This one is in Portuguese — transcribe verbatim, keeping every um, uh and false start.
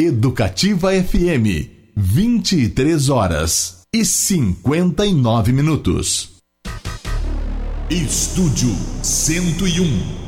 Educativa F M, vinte e três horas e cinquenta e nove minutos. Estúdio cento e um.